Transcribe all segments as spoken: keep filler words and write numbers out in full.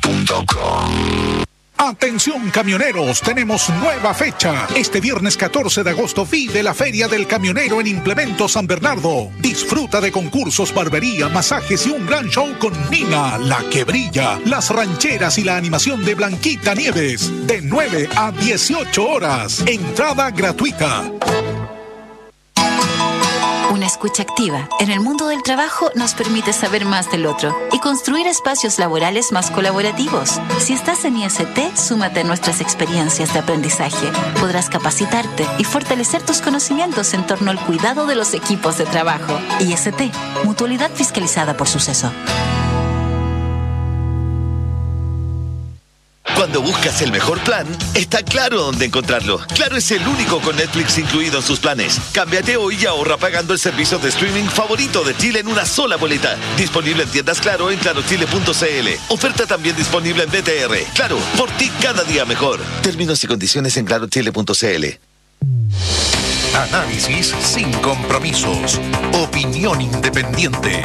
punto com. Atención camioneros, tenemos nueva fecha. Este viernes catorce de agosto vive la Feria del Camionero en Implemento San Bernardo. Disfruta de concursos, barbería, masajes y un gran show con Nina, la que brilla, las rancheras y la animación de Blanquita Nieves. De nueve a dieciocho horas. Entrada gratuita. Una escucha activa en el mundo del trabajo nos permite saber más del otro y construir espacios laborales más colaborativos. Si estás en I S T, súmate a nuestras experiencias de aprendizaje. Podrás capacitarte y fortalecer tus conocimientos en torno al cuidado de los equipos de trabajo. I S T, Mutualidad Fiscalizada por Suceso. Cuando buscas el mejor plan, está Claro dónde encontrarlo. Claro es el único con Netflix incluido en sus planes. Cámbiate hoy y ahorra pagando el servicio de streaming favorito de Chile en una sola boleta. Disponible en tiendas Claro en claro chile punto c l. Oferta también disponible en B T R. Claro, por ti cada día mejor. Términos y condiciones en claro chile punto c l. Análisis sin compromisos. Opinión independiente.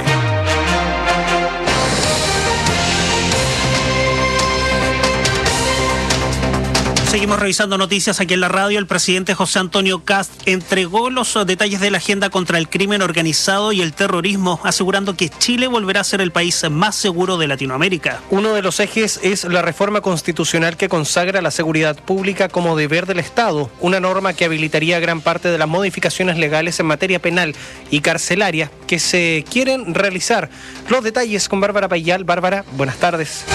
Seguimos revisando noticias aquí en la radio. El presidente José Antonio Kast entregó los detalles de la agenda contra el crimen organizado y el terrorismo, asegurando que Chile volverá a ser el país más seguro de Latinoamérica. Uno de los ejes es la reforma constitucional que consagra la seguridad pública como deber del Estado, una norma que habilitaría gran parte de las modificaciones legales en materia penal y carcelaria que se quieren realizar. Los detalles con Bárbara Payal. Bárbara, buenas tardes.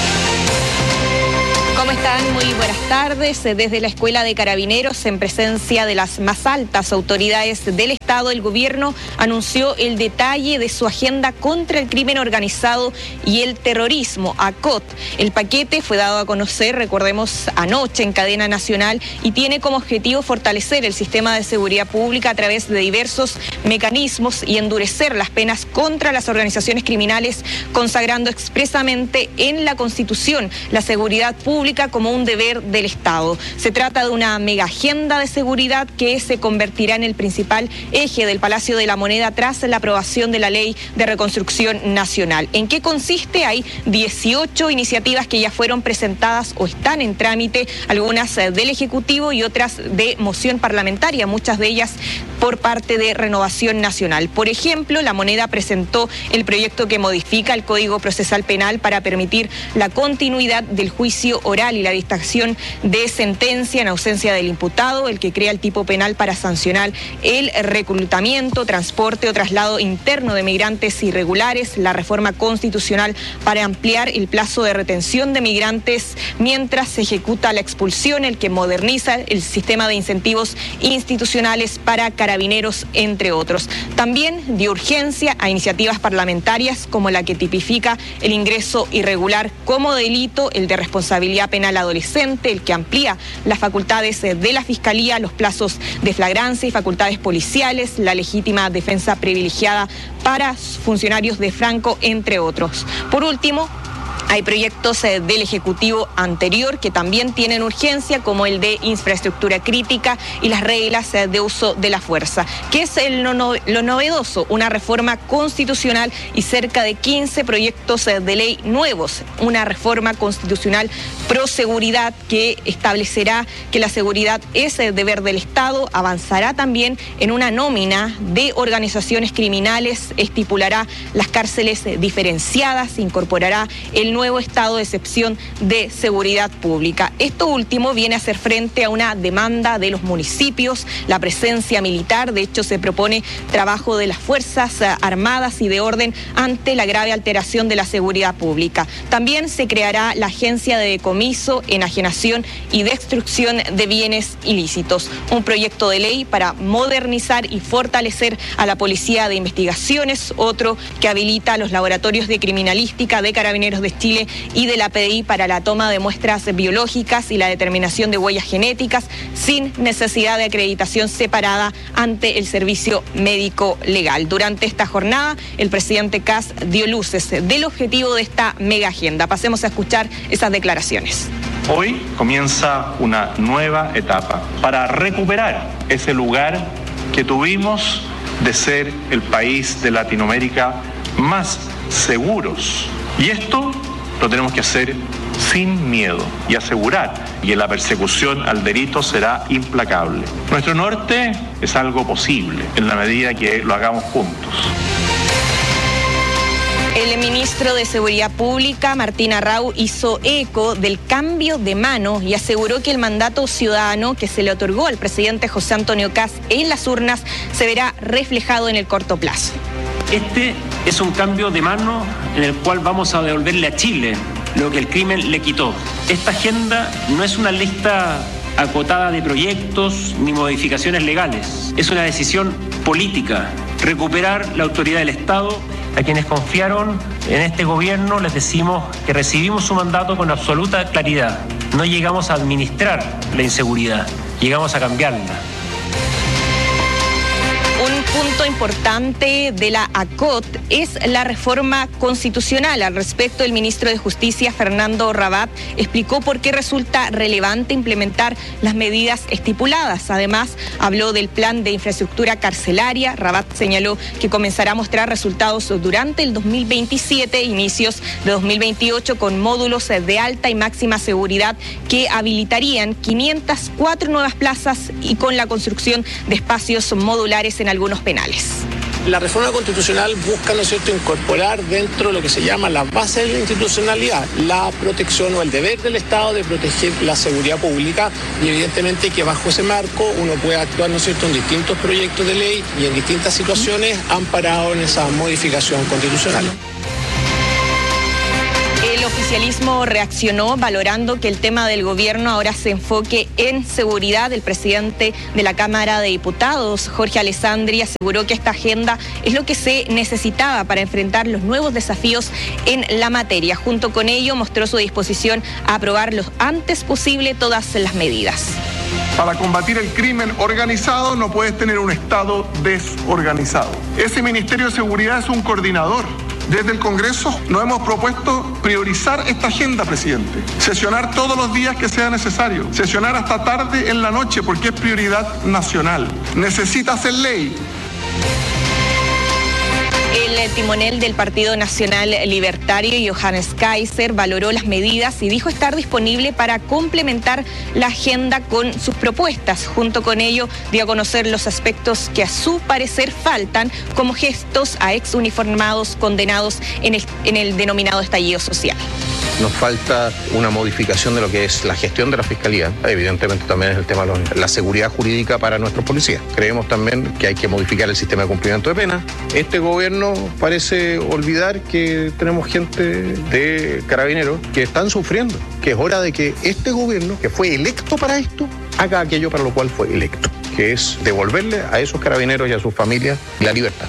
¿Cómo están? Muy buenas tardes. Desde la Escuela de Carabineros, en presencia de las más altas autoridades del Estado, el gobierno anunció el detalle de su agenda contra el crimen organizado y el terrorismo, A C O T. El paquete fue dado a conocer, recordemos, anoche en cadena nacional y tiene como objetivo fortalecer el sistema de seguridad pública a través de diversos mecanismos y endurecer las penas contra las organizaciones criminales, consagrando expresamente en la Constitución la seguridad pública como un deber del Estado. Se trata de una mega agenda de seguridad que se convertirá en el principal eje del Palacio de la Moneda tras la aprobación de la Ley de Reconstrucción Nacional. ¿En qué consiste? Hay dieciocho iniciativas que ya fueron presentadas o están en trámite, algunas del Ejecutivo y otras de moción parlamentaria, muchas de ellas por parte de Renovación Nacional. Por ejemplo, la Moneda presentó el proyecto que modifica el Código Procesal Penal para permitir la continuidad del juicio oral y la dictación de sentencia en ausencia del imputado, el que crea el tipo penal para sancionar el reclutamiento, transporte o traslado interno de migrantes irregulares, la reforma constitucional para ampliar el plazo de retención de migrantes mientras se ejecuta la expulsión, el que moderniza el sistema de incentivos institucionales para carabineros, entre otros. También dio urgencia a iniciativas parlamentarias como la que tipifica el ingreso irregular como delito, el de responsabilidad penal adolescente, el que amplía las facultades de la Fiscalía, los plazos de flagrancia y facultades policiales, la legítima defensa privilegiada para funcionarios de Franco, entre otros. Por último, hay proyectos eh, del Ejecutivo anterior que también tienen urgencia, como el de infraestructura crítica y las reglas eh, de uso de la fuerza. ¿Qué es el no, no, lo novedoso? Una reforma constitucional y cerca de quince proyectos eh, de ley nuevos. Una reforma constitucional pro seguridad que establecerá que la seguridad es el deber del Estado. Avanzará también en una nómina de organizaciones criminales, estipulará las cárceles eh, diferenciadas, incorporará el nuevo nuevo estado de excepción de seguridad pública. Esto último viene a hacer frente a una demanda de los municipios, la presencia militar. De hecho, se propone trabajo de las Fuerzas Armadas y de orden ante la grave alteración de la seguridad pública. También se creará la Agencia de Decomiso, Enajenación y Destrucción de Bienes Ilícitos, un proyecto de ley para modernizar y fortalecer a la Policía de Investigaciones, otro que habilita los laboratorios de criminalística de Carabineros de Chile y de la P D I para la toma de muestras biológicas y la determinación de huellas genéticas sin necesidad de acreditación separada ante el servicio médico legal. Durante esta jornada, el presidente Kast dio luces del objetivo de esta mega agenda. Pasemos a escuchar esas declaraciones. Hoy comienza una nueva etapa para recuperar ese lugar que tuvimos de ser el país de Latinoamérica más seguros. Y esto lo tenemos que hacer sin miedo y asegurar que la persecución al delito será implacable. Nuestro norte es algo posible en la medida que lo hagamos juntos. El ministro de Seguridad Pública, Martín Arrau, hizo eco del cambio de mano y aseguró que el mandato ciudadano que se le otorgó al presidente José Antonio Kast en las urnas se verá reflejado en el corto plazo. Este es un cambio de mano en el cual vamos a devolverle a Chile lo que el crimen le quitó. Esta agenda no es una lista acotada de proyectos ni modificaciones legales. Es una decisión política, recuperar la autoridad del Estado. A quienes confiaron en este gobierno les decimos que recibimos su mandato con absoluta claridad. No llegamos a administrar la inseguridad, llegamos a cambiarla. Un punto importante de la A C O T es la reforma constitucional. Al respecto, el ministro de Justicia, Fernando Rabat, explicó por qué resulta relevante implementar las medidas estipuladas. Además, habló del plan de infraestructura carcelaria. Rabat señaló que comenzará a mostrar resultados durante el dos mil veintisiete, inicios de dos mil veintiocho, con módulos de alta y máxima seguridad que habilitarían quinientas cuatro nuevas plazas y con la construcción de espacios modulares en algunos penales. La reforma constitucional busca, ¿no es cierto?, incorporar dentro de lo que se llama las bases de la institucionalidad la protección o el deber del Estado de proteger la seguridad pública y evidentemente que bajo ese marco uno puede actuar, ¿no es cierto?, en distintos proyectos de ley y en distintas situaciones amparado en esa modificación constitucional. El oficialismo reaccionó valorando que el tema del gobierno ahora se enfoque en seguridad. El presidente de la Cámara de Diputados, Jorge Alessandri, aseguró que esta agenda es lo que se necesitaba para enfrentar los nuevos desafíos en la materia. Junto con ello, mostró su disposición a aprobar lo antes posible todas las medidas. Para combatir el crimen organizado no puedes tener un Estado desorganizado. Ese Ministerio de Seguridad es un coordinador. Desde el Congreso nos hemos propuesto priorizar esta agenda, presidente. Sesionar todos los días que sea necesario. Sesionar hasta tarde en la noche porque es prioridad nacional. Necesita ser ley. El timonel del Partido Nacional Libertario, Johannes Kaiser, valoró las medidas y dijo estar disponible para complementar la agenda con sus propuestas. Junto con ello, dio a conocer los aspectos que a su parecer faltan, como gestos a ex uniformados condenados en el, en el denominado estallido social. Nos falta una modificación de lo que es la gestión de la Fiscalía. Evidentemente también es el tema de la seguridad jurídica para nuestros policías. Creemos también que hay que modificar el sistema de cumplimiento de pena. Este gobierno parece olvidar que tenemos gente de Carabineros que están sufriendo, que es hora de que este gobierno, que fue electo para esto, haga aquello para lo cual fue electo, que es devolverle a esos carabineros y a sus familias la libertad.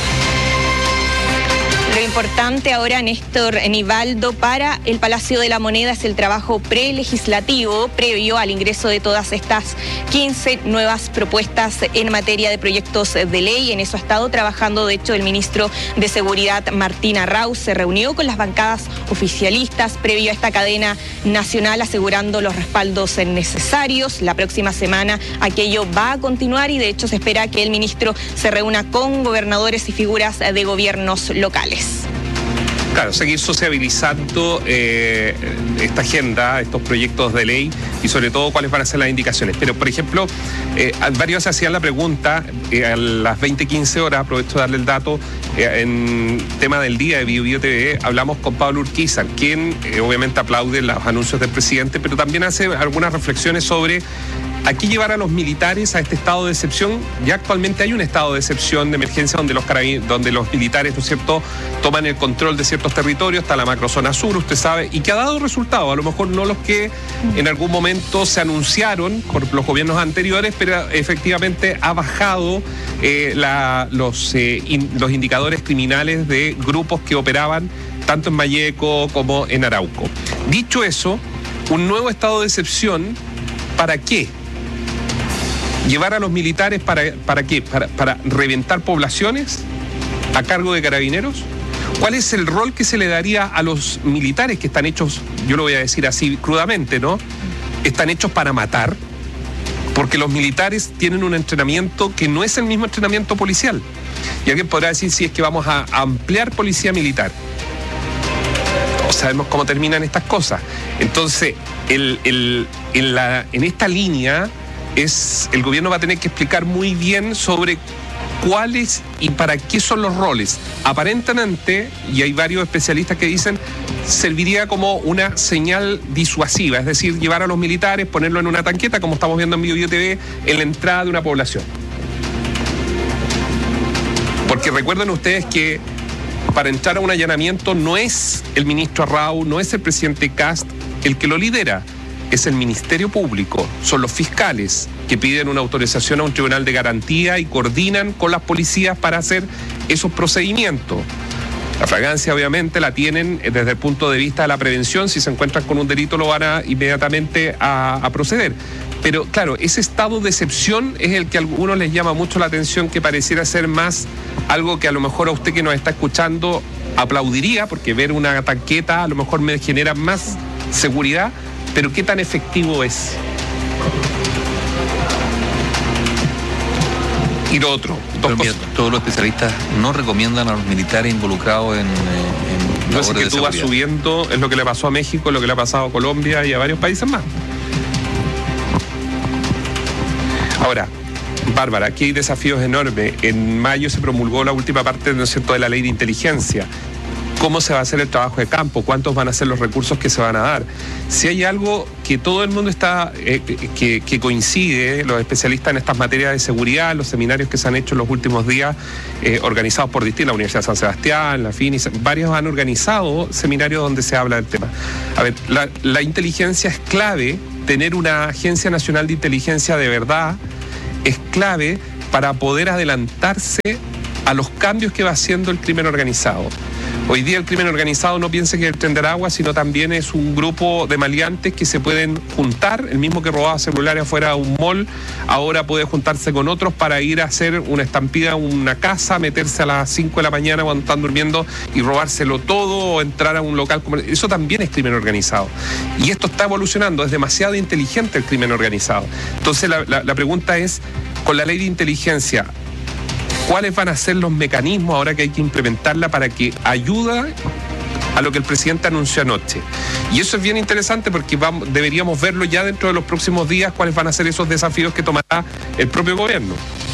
Lo importante ahora, Néstor Nivaldo, para el Palacio de la Moneda es el trabajo prelegislativo previo al ingreso de todas estas quince nuevas propuestas en materia de proyectos de ley. En eso ha estado trabajando, de hecho, el ministro de Seguridad, Martín Arrau, se reunió con las bancadas oficialistas previo a esta cadena nacional, asegurando los respaldos necesarios. La próxima semana aquello va a continuar y, de hecho, se espera que el ministro se reúna con gobernadores y figuras de gobiernos locales. Claro, seguir sociabilizando eh, esta agenda, estos proyectos de ley y sobre todo cuáles van a ser las indicaciones. Pero, por ejemplo, eh, varios se hacían la pregunta, eh, a las veinte quince horas, aprovecho de darle el dato, eh, en tema del día de Bio Bio T V, hablamos con Pablo Urquizar, quien eh, obviamente aplaude los anuncios del presidente, pero también hace algunas reflexiones sobre ¿a qué llevar a los militares a este estado de excepción? Ya actualmente hay un estado de excepción, de emergencia, donde los carabin- donde los militares, ¿no es cierto?, toman el control de ciertos territorios, está la macrozona sur, usted sabe, y que ha dado resultados, a lo mejor no los que en algún momento se anunciaron por los gobiernos anteriores, pero efectivamente ha bajado eh, la, los, eh, in, los indicadores criminales de grupos que operaban tanto en Malleco como en Arauco. Dicho eso, un nuevo estado de excepción, ¿para qué? ¿Llevar a los militares para, para qué? ¿Para, para reventar poblaciones a cargo de carabineros? ¿Cuál es el rol que se le daría a los militares que están hechos, yo lo voy a decir así crudamente, ¿no? Están hechos para matar, porque los militares tienen un entrenamiento que no es el mismo entrenamiento policial. Y alguien podrá decir si es que vamos a ampliar policía militar. O sabemos cómo terminan estas cosas. Entonces, el, el, en, la, en esta línea, es, el gobierno va a tener que explicar muy bien sobre cuáles y para qué son los roles. Aparentemente, y hay varios especialistas que dicen, serviría como una señal disuasiva, es decir, llevar a los militares, ponerlo en una tanqueta, como estamos viendo en Bio Bio T V, en la entrada de una población. Porque recuerden ustedes que para entrar a un allanamiento no es el ministro Arrau, no es el presidente Kast el que lo lidera, es el Ministerio Público, son los fiscales que piden una autorización a un tribunal de garantía y coordinan con las policías para hacer esos procedimientos. La fragancia obviamente la tienen desde el punto de vista de la prevención, si se encuentran con un delito lo van a inmediatamente a, a proceder. Pero claro, ese estado de excepción es el que a algunos les llama mucho la atención, que pareciera ser más algo que a lo mejor a usted que nos está escuchando aplaudiría, porque ver una tanqueta a lo mejor me genera más seguridad, pero ¿qué tan efectivo es? Y lo otro, dos mira, todos los especialistas no recomiendan a los militares involucrados en, en no, es que tú vas subiendo, es lo que le pasó a México, es lo que le ha pasado a Colombia y a varios países más. Ahora, Bárbara, aquí hay desafíos enormes. En mayo se promulgó la última parte, ¿no es cierto?, de la ley de inteligencia. ¿Cómo se va a hacer el trabajo de campo? ¿Cuántos van a ser los recursos que se van a dar? Si hay algo que todo el mundo está, eh, que, que coincide, los especialistas en estas materias de seguridad, los seminarios que se han hecho en los últimos días, eh, organizados por distintas, la Universidad de San Sebastián, la FINIS, varios han organizado seminarios donde se habla del tema. A ver, la, la inteligencia es clave, tener una Agencia Nacional de Inteligencia de verdad es clave para poder adelantarse a los cambios que va haciendo el crimen organizado. Hoy día el crimen organizado no piense que es el Tren de Aragua, sino también es un grupo de maleantes que se pueden juntar. El mismo que robaba celulares afuera de un mall, ahora puede juntarse con otros para ir a hacer una estampida a una casa, meterse a las cinco de la mañana cuando están durmiendo y robárselo todo, o entrar a un local comercial. Eso también es crimen organizado. Y esto está evolucionando, es demasiado inteligente el crimen organizado. Entonces la, la, la pregunta es, con la ley de inteligencia, ¿cuáles van a ser los mecanismos ahora que hay que implementarla para que ayude a lo que el presidente anunció anoche? Y eso es bien interesante porque vamos, deberíamos verlo ya dentro de los próximos días, cuáles van a ser esos desafíos que tomará el propio gobierno.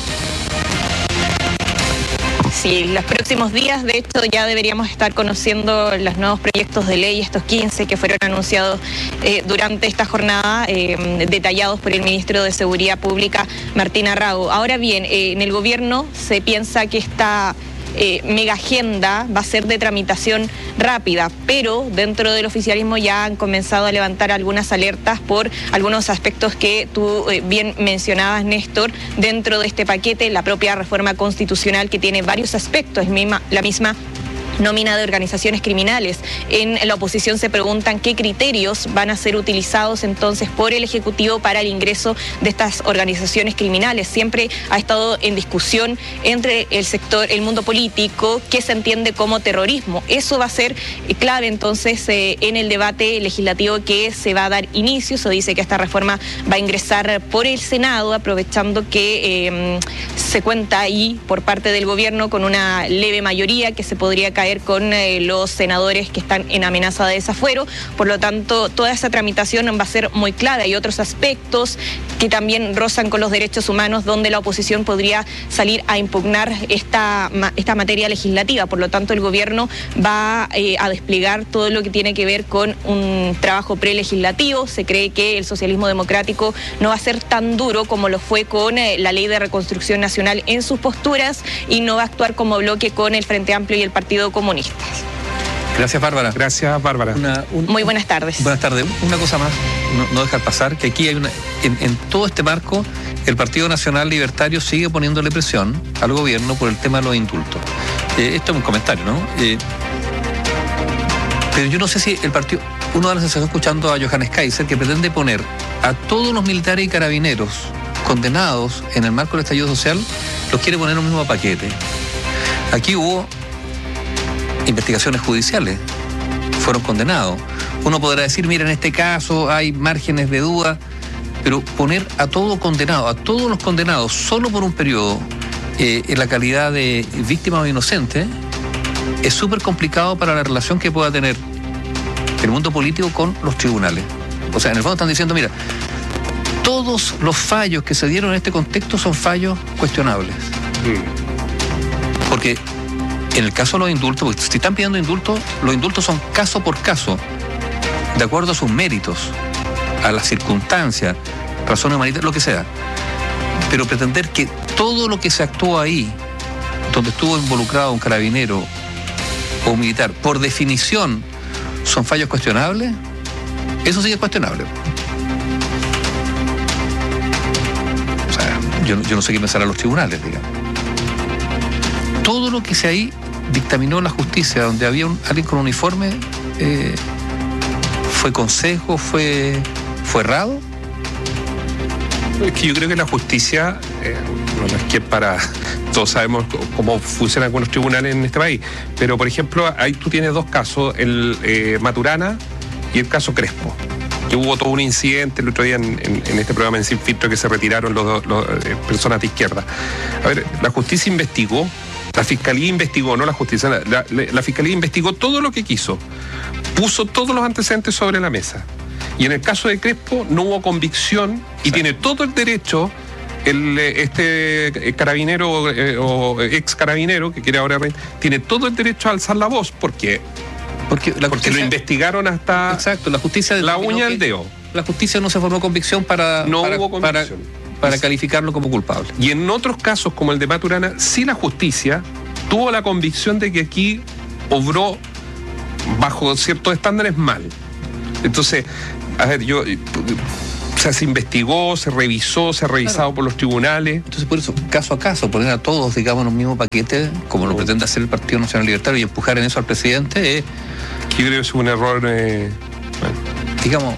Sí, los próximos días, de hecho, ya deberíamos estar conociendo los nuevos proyectos de ley, estos quince que fueron anunciados eh, durante esta jornada, eh, detallados por el ministro de Seguridad Pública, Martín Arrau. Ahora bien, eh, en el gobierno se piensa que esta Eh, mega agenda va a ser de tramitación rápida, pero dentro del oficialismo ya han comenzado a levantar algunas alertas por algunos aspectos que tú eh, bien mencionabas, Néstor, dentro de este paquete, la propia reforma constitucional que tiene varios aspectos, misma, la misma nómina de organizaciones criminales. En la oposición se preguntan qué criterios van a ser utilizados entonces por el Ejecutivo para el ingreso de estas organizaciones criminales. Siempre ha estado en discusión entre el sector, el mundo político, qué se entiende como terrorismo. Eso va a ser clave entonces eh, en el debate legislativo que se va a dar inicio. Se dice que esta reforma va a ingresar por el Senado, aprovechando que eh, se cuenta ahí por parte del gobierno con una leve mayoría que se podría caer con eh, los senadores que están en amenaza de desafuero. Por lo tanto, toda esa tramitación va a ser muy clara. Hay otros aspectos que también rozan con los derechos humanos, donde la oposición podría salir a impugnar esta, esta materia legislativa. Por lo tanto, el gobierno va eh, a desplegar todo lo que tiene que ver con un trabajo prelegislativo. Se cree que el socialismo democrático no va a ser tan duro como lo fue con eh, la ley de reconstrucción nacional en sus posturas, y no va a actuar como bloque con el Frente Amplio y el Partido Comunista. Gracias, Bárbara. Gracias, Bárbara. Una, un, Muy buenas tardes. Buenas tardes. Una cosa más, no, no dejar pasar, que aquí hay una, en, en todo este marco, el Partido Nacional Libertario sigue poniéndole presión al gobierno por el tema de los indultos. Eh, esto es un comentario, ¿no? Eh, pero yo no sé si el partido, uno de los que se está escuchando a Johannes Kaiser, que pretende poner a todos los militares y carabineros condenados en el marco del estallido social, los quiere poner en un mismo paquete. Aquí hubo investigaciones judiciales, fueron condenados. Uno podrá decir, mira, en este caso hay márgenes de duda, pero poner a todo condenado, a todos los condenados, solo por un periodo, eh, en la calidad de víctima o inocente, es súper complicado para la relación que pueda tener el mundo político con los tribunales. O sea, en el fondo están diciendo, mira, todos los fallos que se dieron en este contexto son fallos cuestionables. Mm. Porque en el caso de los indultos, porque si están pidiendo indultos, los indultos son caso por caso, de acuerdo a sus méritos, a las circunstancias, razones humanitarias, lo que sea. Pero pretender que todo lo que se actuó ahí, donde estuvo involucrado un carabinero o un militar, por definición, son fallos cuestionables, eso sí es cuestionable. O sea, yo, yo no sé qué pensarán los tribunales, digamos. Todo lo que se ahí dictaminó la justicia, donde había un, alguien con uniforme, eh, fue consejo, fue, fue errado. Es que yo creo que la justicia, eh, no es que para, todos sabemos cómo funcionan algunos tribunales en este país, pero por ejemplo, ahí tú tienes dos casos, el eh, Maturana y el caso Crespo, que hubo todo un incidente el otro día en, en, en este programa en Sin Filtro, que se retiraron los, los eh, personas de izquierda. A ver, la justicia investigó, la fiscalía investigó, no la justicia, la, la, la fiscalía investigó todo lo que quiso, puso todos los antecedentes sobre la mesa. Y en el caso de Crespo no hubo convicción y tiene todo el derecho el este carabinero eh, o ex carabinero que quiere ahora tiene todo el derecho a alzar la voz porque porque, la porque justicia, lo investigaron hasta exacto, la justicia la uña al dedo. La justicia no se formó convicción para no para, hubo convicción para, para calificarlo como culpable. Y en otros casos como el de Maturana sí la justicia tuvo la convicción de que aquí obró bajo ciertos estándares mal. Entonces, a ver, yo, o sea, se investigó, se revisó, se ha revisado claro. por los tribunales. Entonces, por eso, caso a caso, poner a todos, digamos, en un mismo paquete, como lo pretende hacer el Partido Nacional Libertario, y empujar en eso al presidente, es... Yo creo que es un error, eh, bueno. digamos,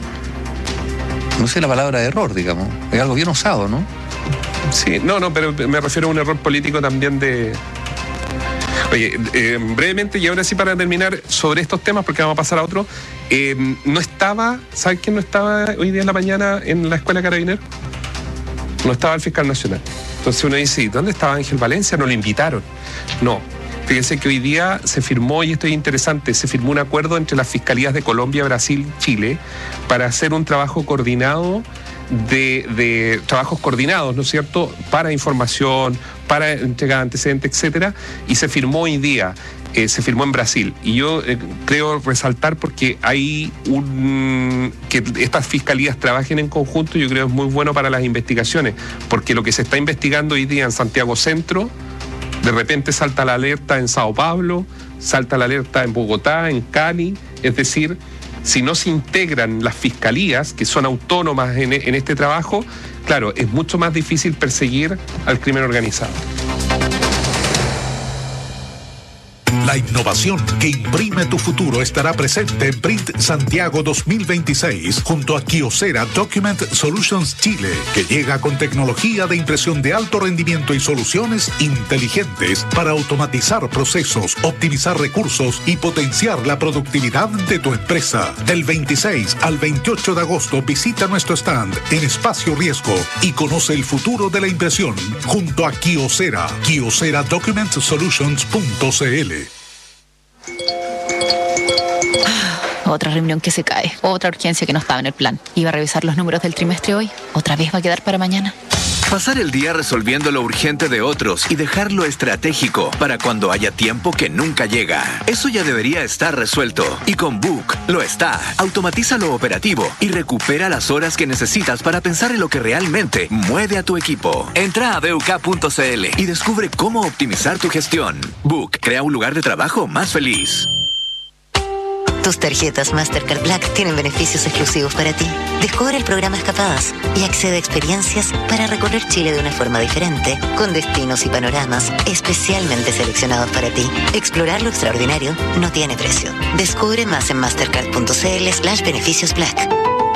no sé la palabra de error, digamos, es algo bien osado, ¿no? Sí, no, no, pero me refiero a un error político también de... Oye, eh, brevemente, y ahora sí para terminar sobre estos temas, porque vamos a pasar a otro, eh, no estaba, ¿sabes quién no estaba hoy día en la mañana en la Escuela Carabinero? No estaba el fiscal nacional. Entonces uno dice, ¿dónde estaba Ángel Valencia? No lo invitaron. No, fíjense que hoy día se firmó, y esto es interesante, se firmó un acuerdo entre las fiscalías de Colombia, Brasil, Chile, para hacer un trabajo coordinado de, de trabajos coordinados, ¿no es cierto?, para información, para entregar antecedentes, etcétera, y se firmó hoy día, eh, se firmó en Brasil. Y yo eh, creo resaltar porque hay un... que estas fiscalías trabajen en conjunto, yo creo es muy bueno para las investigaciones, porque lo que se está investigando hoy día en Santiago Centro, de repente salta la alerta en Sao Paulo, salta la alerta en Bogotá, en Cali, es decir... Si no se integran las fiscalías, que son autónomas en, en este trabajo, claro, es mucho más difícil perseguir al crimen organizado. La innovación que imprime tu futuro estará presente en Print Santiago dos mil veintiséis junto a Kyocera Document Solutions Chile, que llega con tecnología de impresión de alto rendimiento y soluciones inteligentes para automatizar procesos, optimizar recursos y potenciar la productividad de tu empresa. Del veintiséis al veintiocho de agosto visita nuestro stand en Espacio Riesgo y conoce el futuro de la impresión junto a Kyocera. Kyocera Document Solutions punto c l. Otra reunión que se cae, otra urgencia que no estaba en el plan. Iba a revisar los números del trimestre hoy, otra vez va a quedar para mañana. Pasar el día resolviendo lo urgente de otros y dejar lo estratégico para cuando haya tiempo que nunca llega. Eso ya debería estar resuelto. Y con Book lo está. Automatiza lo operativo y recupera las horas que necesitas para pensar en lo que realmente mueve a tu equipo. Entra a buk punto c l y descubre cómo optimizar tu gestión. Book crea un lugar de trabajo más feliz. Tus tarjetas Mastercard Black tienen beneficios exclusivos para ti. Descubre el programa Escapadas y accede a experiencias para recorrer Chile de una forma diferente, con destinos y panoramas especialmente seleccionados para ti. Explorar lo extraordinario no tiene precio. Descubre más en mastercard punto c l slash beneficios black.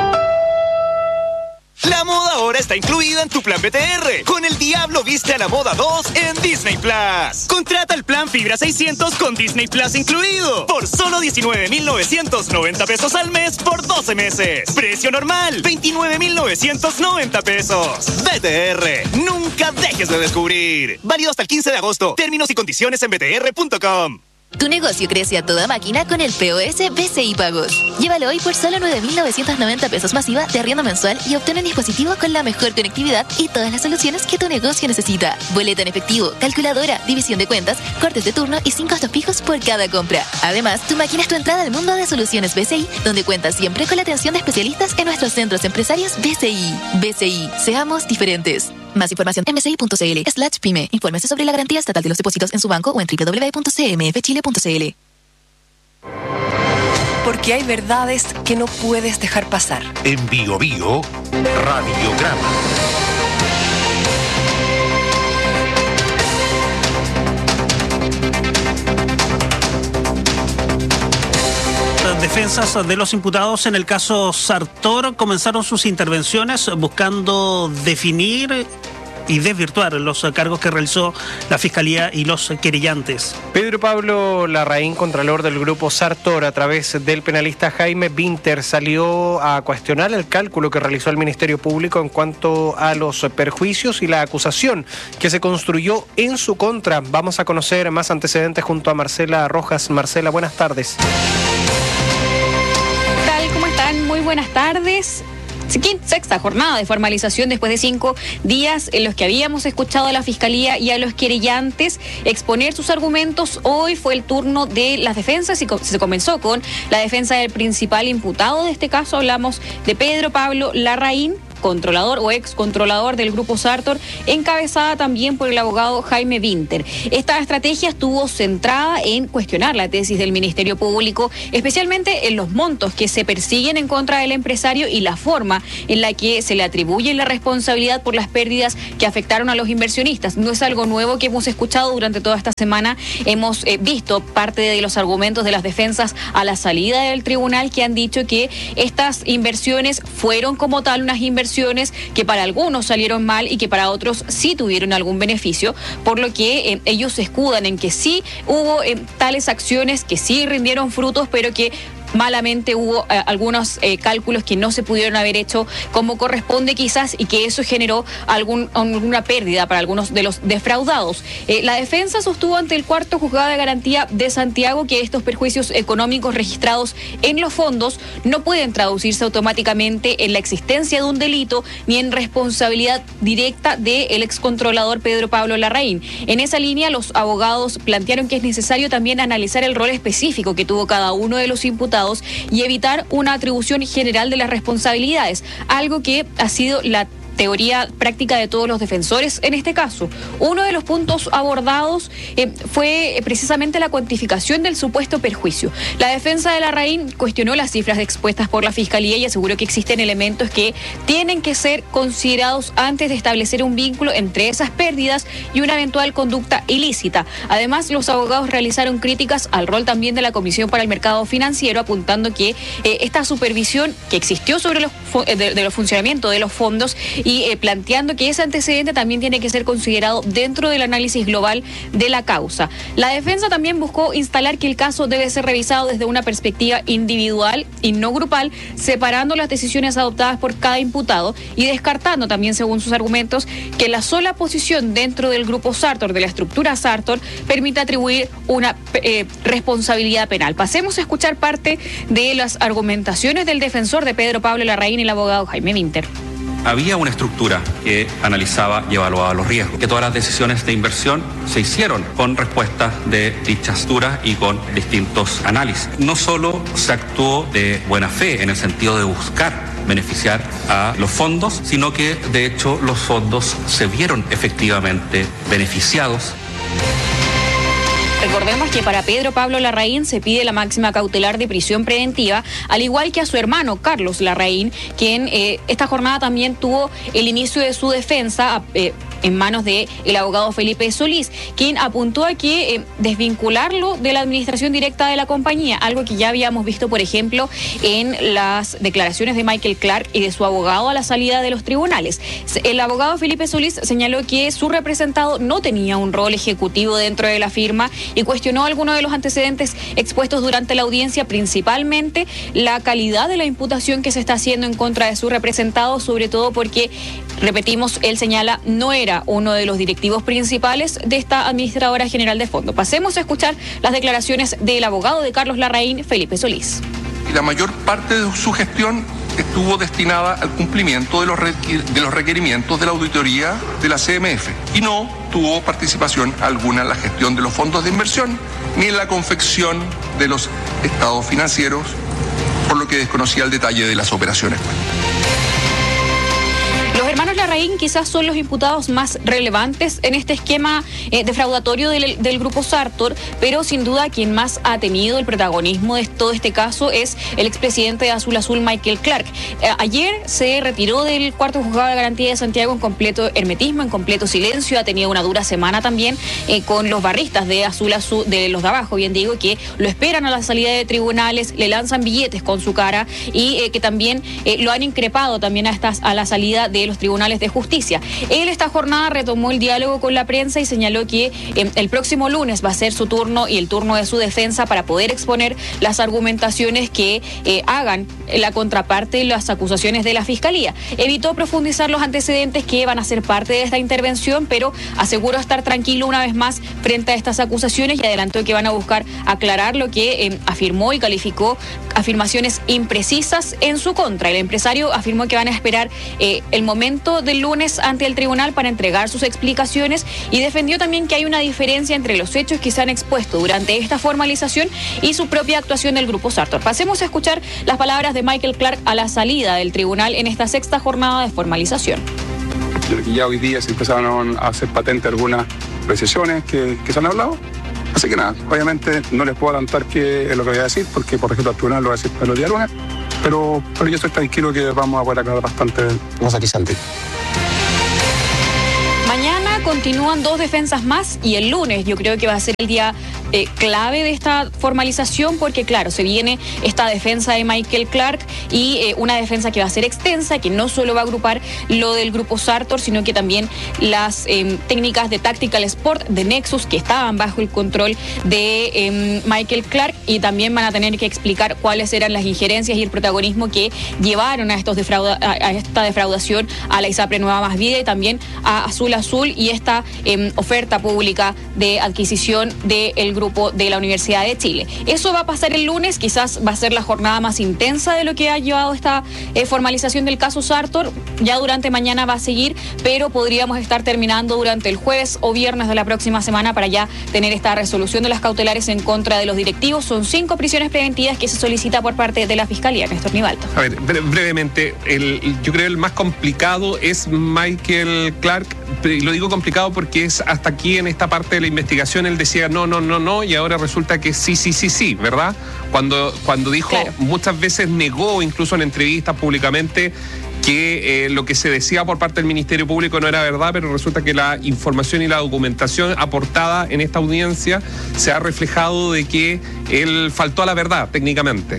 La moda ahora está incluida en tu plan B T R. Con El Diablo Viste a la Moda dos en Disney Plus. Contrata el plan Fibra seiscientos con Disney Plus incluido. Por solo diecinueve mil novecientos noventa pesos al mes por doce meses. Precio normal, veintinueve mil novecientos noventa pesos. B T R, nunca dejes de descubrir. Válido hasta el quince de agosto. Términos y condiciones en b t r punto com. Tu negocio crece a toda máquina con el P O S B C I Pagos. Llévalo hoy por solo nueve mil novecientos noventa pesos masiva de arriendo mensual y obtén un dispositivo con la mejor conectividad y todas las soluciones que tu negocio necesita. Boleta en efectivo, calculadora, división de cuentas, cortes de turno y sin costos fijos por cada compra. Además, tu máquina es tu entrada al mundo de soluciones B C I, donde cuentas siempre con la atención de especialistas en nuestros centros empresarios B C I. B C I, seamos diferentes. Más información en bci.cl slash pyme. Infórmese sobre la garantía estatal de los depósitos en su banco o en doble u doble u doble u punto c m f chile punto c l. Porque hay verdades que no puedes dejar pasar. En Bio Bio, Radiograma. Defensas de los imputados en el caso Sartor comenzaron sus intervenciones buscando definir y desvirtuar los cargos que realizó la Fiscalía y los querellantes. Pedro Pablo Larraín, contralor del grupo Sartor, a través del penalista Jaime Vinter, salió a cuestionar el cálculo que realizó el Ministerio Público en cuanto a los perjuicios y la acusación que se construyó en su contra. Vamos a conocer más antecedentes junto a Marcela Rojas. Marcela, buenas tardes. ¿Cómo están? Muy buenas tardes. Sexta jornada de formalización después de cinco días en los que habíamos escuchado a la Fiscalía y a los querellantes exponer sus argumentos. Hoy fue el turno de las defensas y se comenzó con la defensa del principal imputado de este caso. Hablamos de Pedro Pablo Larraín, controlador o ex controlador del grupo Sartor, encabezada también por el abogado Jaime Vinter. Esta estrategia estuvo centrada en cuestionar la tesis del Ministerio Público, especialmente en los montos que se persiguen en contra del empresario y la forma en la que se le atribuye la responsabilidad por las pérdidas que afectaron a los inversionistas. No es algo nuevo que hemos escuchado durante toda esta semana. Hemos eh, visto parte de los argumentos de las defensas a la salida del tribunal, que han dicho que estas inversiones fueron como tal unas inversiones que para algunos salieron mal y que para otros sí tuvieron algún beneficio, por lo que eh, ellos se escudan en que sí hubo eh, tales acciones que sí rindieron frutos, pero que malamente hubo eh, algunos eh, cálculos que no se pudieron haber hecho como corresponde quizás, y que eso generó algún, alguna pérdida para algunos de los defraudados. Eh, la defensa sostuvo ante el cuarto juzgado de garantía de Santiago que estos perjuicios económicos registrados en los fondos no pueden traducirse automáticamente en la existencia de un delito ni en responsabilidad directa del excontrolador Pedro Pablo Larraín. En esa línea, los abogados plantearon que es necesario también analizar el rol específico que tuvo cada uno de los imputados y evitar una atribución general de las responsabilidades, algo que ha sido la teoría práctica de todos los defensores en este caso. Uno de los puntos abordados eh, fue precisamente la cuantificación del supuesto perjuicio. La defensa de Larraín cuestionó las cifras expuestas por la Fiscalía y aseguró que existen elementos que tienen que ser considerados antes de establecer un vínculo entre esas pérdidas y una eventual conducta ilícita. Además, los abogados realizaron críticas al rol también de la Comisión para el Mercado Financiero, apuntando que eh, esta supervisión que existió sobre los de, de los funcionamientos de los fondos y eh, planteando que ese antecedente también tiene que ser considerado dentro del análisis global de la causa. La defensa también buscó instalar que el caso debe ser revisado desde una perspectiva individual y no grupal, separando las decisiones adoptadas por cada imputado y descartando también, según sus argumentos, que la sola posición dentro del grupo Sartor, de la estructura Sartor, permite atribuir una eh, responsabilidad penal. Pasemos a escuchar parte de las argumentaciones del defensor de Pedro Pablo Larraín y el abogado Jaime Vinter. Había una estructura que analizaba y evaluaba los riesgos, que todas las decisiones de inversión se hicieron con respuestas de dicha estructura y con distintos análisis. No solo se actuó de buena fe en el sentido de buscar beneficiar a los fondos, sino que de hecho los fondos se vieron efectivamente beneficiados. Recordemos que para Pedro Pablo Larraín se pide la máxima cautelar de prisión preventiva, al igual que a su hermano Carlos Larraín, quien eh, esta jornada también tuvo el inicio de su defensa eh, en manos del abogado Felipe Solís, quien apuntó a que eh, desvincularlo de la administración directa de la compañía, algo que ya habíamos visto, por ejemplo, en las declaraciones de Michael Clark y de su abogado a la salida de los tribunales. El abogado Felipe Solís señaló que su representado no tenía un rol ejecutivo dentro de la firma y cuestionó algunos de los antecedentes expuestos durante la audiencia, principalmente la calidad de la imputación que se está haciendo en contra de su representado, sobre todo porque, repetimos, él señala, no era era uno de los directivos principales de esta administradora general de fondo. Pasemos a escuchar las declaraciones del abogado de Carlos Larraín, Felipe Solís. Y la mayor parte de su gestión estuvo destinada al cumplimiento de los, de los requerimientos de la auditoría de la C M F y no tuvo participación alguna en la gestión de los fondos de inversión ni en la confección de los estados financieros, por lo que desconocía el detalle de las operaciones. Los hermanos Larraín quizás son los imputados más relevantes en este esquema eh, defraudatorio del, del grupo Sartor, pero sin duda quien más ha tenido el protagonismo de todo este caso es el expresidente de Azul Azul, Michael Clark. Eh, ayer se retiró del cuarto juzgado de garantía de Santiago en completo hermetismo, en completo silencio. Ha tenido una dura semana también eh, con los barristas de Azul Azul, de los de abajo, bien digo, que lo esperan a la salida de tribunales, le lanzan billetes con su cara y eh, que también eh, lo han increpado también a, estas, a la salida de los tribunales de justicia. Él esta jornada retomó el diálogo con la prensa y señaló que eh, el próximo lunes va a ser su turno y el turno de su defensa para poder exponer las argumentaciones que eh, hagan la contraparte y las acusaciones de la Fiscalía. Evitó profundizar los antecedentes que van a ser parte de esta intervención, pero aseguró estar tranquilo una vez más frente a estas acusaciones y adelantó que van a buscar aclarar lo que eh, afirmó y calificó afirmaciones imprecisas en su contra. El empresario afirmó que van a esperar eh, el momento del lunes ante el tribunal para entregar sus explicaciones y defendió también que hay una diferencia entre los hechos que se han expuesto durante esta formalización y su propia actuación del grupo Sartor. Pasemos a escuchar las palabras de Michael Clark a la salida del tribunal en esta sexta jornada de formalización. Yo creo que ya hoy día se empezaron a hacer patente algunas precisiones que, que se han hablado. Así que nada, obviamente no les puedo adelantar qué es lo que voy a decir, porque por ejemplo al tribunal lo voy a decir para los días lunes, pero, pero yo estoy tranquilo que vamos a poder aclarar bastante más aquí, Santi. Mañana continúan dos defensas más y el lunes yo creo que va a ser el día eh, clave de esta formalización porque claro, se viene esta defensa de Michael Clark y eh, una defensa que va a ser extensa, que no solo va a agrupar lo del grupo Sartor, sino que también las eh, técnicas de Tactical Sport, de Nexus, que estaban bajo el control de eh, Michael Clark y también van a tener que explicar cuáles eran las injerencias y el protagonismo que llevaron a, estos defrauda a, a esta defraudación a la ISAPRE Nueva Más Vida y también a Azul Azul y esta eh, oferta pública de adquisición del grupo de la Universidad de Chile. Eso va a pasar el lunes, quizás va a ser la jornada más intensa de lo que ha llevado esta eh, formalización del caso Sartor. Ya durante mañana va a seguir, pero podríamos estar terminando durante el jueves o viernes de la próxima semana para ya tener esta resolución de las cautelares en contra de los directivos. Son cinco prisiones preventivas que se solicita por parte de la Fiscalía, Néstor Nivalto. A ver, bre brevemente, el, yo creo que el más complicado es Michael Clark. Y lo digo complicado porque es hasta aquí en esta parte de la investigación él decía no, no, no, no y ahora resulta que sí, sí, sí, sí, ¿verdad? Cuando, cuando dijo, claro, muchas veces negó incluso en entrevistas públicamente que eh, lo que se decía por parte del Ministerio Público no era verdad, pero resulta que la información y la documentación aportada en esta audiencia se ha reflejado de que él faltó a la verdad técnicamente.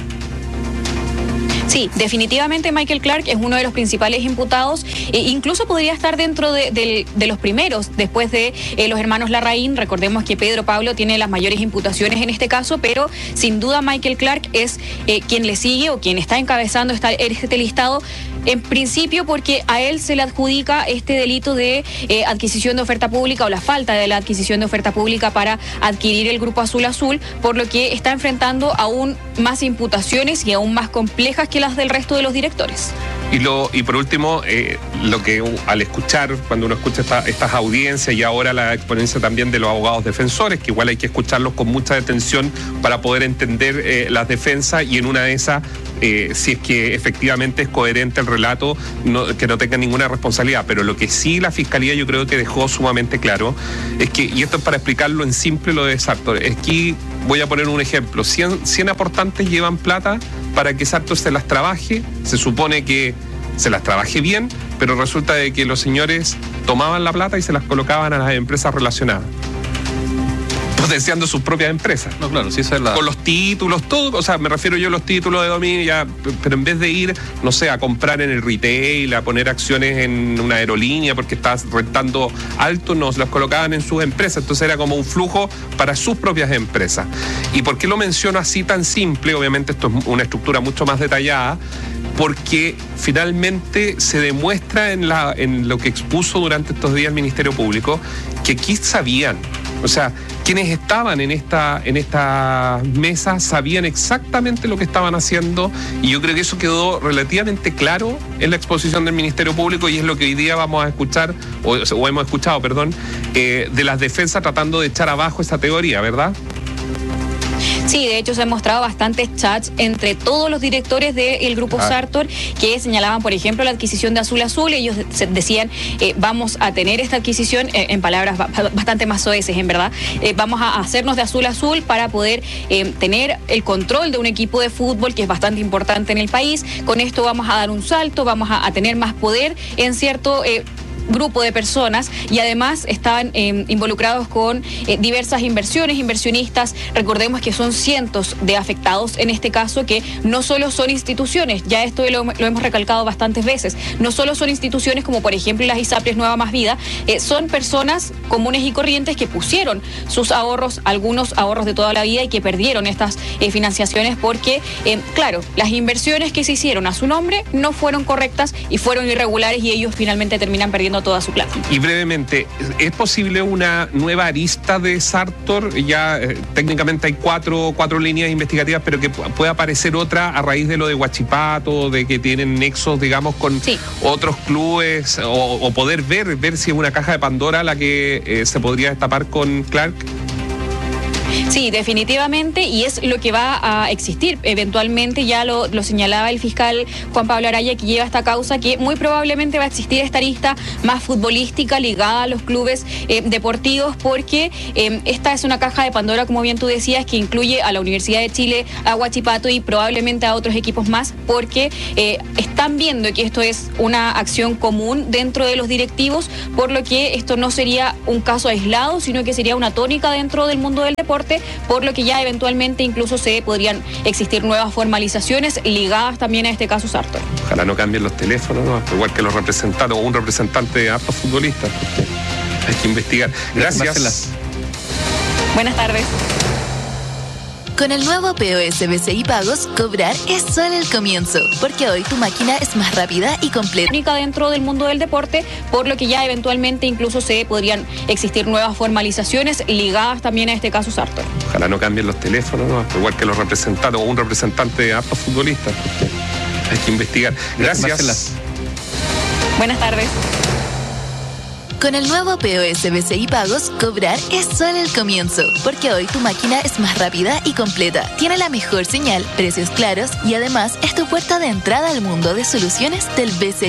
Sí, definitivamente Michael Clark es uno de los principales imputados, e incluso podría estar dentro de, de, de los primeros, después de eh, los hermanos Larraín. Recordemos que Pedro Pablo tiene las mayores imputaciones en este caso, pero sin duda Michael Clark es eh, quien le sigue o quien está encabezando esta, este listado, en principio porque a él se le adjudica este delito de eh, adquisición de oferta pública o la falta de la adquisición de oferta pública para adquirir el grupo Azul Azul, por lo que está enfrentando aún más imputaciones y aún más complejas que las del resto de los directores. Y, lo, y por último, eh, lo que al escuchar, cuando uno escucha esta, estas audiencias y ahora la exponencia también de los abogados defensores, que igual hay que escucharlos con mucha atención para poder entender eh, las defensas y en una de esas, eh, si es que efectivamente es coherente el relato, no, que no tenga ninguna responsabilidad. Pero lo que sí la Fiscalía yo creo que dejó sumamente claro es que, y esto es para explicarlo en simple lo de Sartor, es que voy a poner un ejemplo, cien, cien aportantes llevan plata para que Sartor se las trabaje, se supone que se las trabaje bien, pero resulta de que los señores tomaban la plata y se las colocaban a las empresas relacionadas, potenciando sus propias empresas. No, claro, sí, esa es la... Con los títulos, todo, o sea, me refiero yo a los títulos de dominio, ya, pero en vez de ir, no sé, a comprar en el retail, a poner acciones en una aerolínea porque estás rentando alto, nos las colocaban en sus empresas, entonces era como un flujo para sus propias empresas. ¿Y por qué lo menciono así tan simple? Obviamente esto es una estructura mucho más detallada, porque finalmente se demuestra en, la, en lo que expuso durante estos días el Ministerio Público que aquí sabían, o sea, quienes estaban en esta, en esta mesa sabían exactamente lo que estaban haciendo, y yo creo que eso quedó relativamente claro en la exposición del Ministerio Público, y es lo que hoy día vamos a escuchar, o, o hemos escuchado, perdón, eh, de las defensas tratando de echar abajo esa teoría, ¿verdad? Sí, de hecho se han mostrado bastantes chats entre todos los directores del grupo ah. Sartor que señalaban, por ejemplo, la adquisición de Azul Azul. Ellos decían, eh, vamos a tener esta adquisición, eh, en palabras bastante más soeces, en verdad, eh, vamos a hacernos de Azul Azul para poder eh, tener el control de un equipo de fútbol que es bastante importante en el país. Con esto vamos a dar un salto, vamos a, a tener más poder en cierto... Eh, grupo de personas, y además estaban eh, involucrados con eh, diversas inversiones, inversionistas. Recordemos que son cientos de afectados en este caso, que no solo son instituciones, ya esto lo, lo hemos recalcado bastantes veces, no solo son instituciones como por ejemplo las ISAPRES Nueva Más Vida, eh, son personas comunes y corrientes que pusieron sus ahorros, algunos ahorros de toda la vida, y que perdieron estas eh, financiaciones porque, eh, claro, las inversiones que se hicieron a su nombre no fueron correctas y fueron irregulares, y ellos finalmente terminan perdiendo toda su plata. Y brevemente, ¿es posible una nueva arista de Sartor? Ya eh, técnicamente hay cuatro, cuatro líneas investigativas, pero que pueda aparecer otra a raíz de lo de Huachipato, de que tienen nexos, digamos, con sí. otros clubes, o, o poder ver, ver si es una caja de Pandora la que eh, se podría destapar con Clark. Sí, definitivamente, y es lo que va a existir eventualmente. Ya lo, lo señalaba el fiscal Juan Pablo Araya, que lleva esta causa, que muy probablemente va a existir esta lista más futbolística ligada a los clubes eh, deportivos, porque eh, esta es una caja de Pandora, como bien tú decías, que incluye a la Universidad de Chile, a Huachipato y probablemente a otros equipos más, porque eh, están viendo que esto es una acción común dentro de los directivos, por lo que esto no sería un caso aislado, sino que sería una tónica dentro del mundo del deporte, por lo que ya eventualmente incluso se podrían existir nuevas formalizaciones ligadas también a este caso Sartor. Ojalá no cambien los teléfonos, ¿no? Igual que los representantes, o un representante de hartos futbolistas, porque hay que investigar. Gracias. Gracias. Buenas tardes. Con el nuevo P O S B C I Pagos, cobrar es solo el comienzo, porque hoy tu máquina es más rápida y completa. Única dentro del mundo del deporte, por lo que ya eventualmente incluso se podrían existir nuevas formalizaciones ligadas también a este caso Sartor. Ojalá no cambien los teléfonos, ¿no? Igual que los representantes, o un representante de hartos futbolistas, porque hay que investigar. Gracias. Gracias. Buenas tardes. Con el nuevo P O S B C I Pagos, cobrar es solo el comienzo, porque hoy tu máquina es más rápida y completa. Tiene la mejor señal, precios claros y además es tu puerta de entrada al mundo de soluciones del B C I.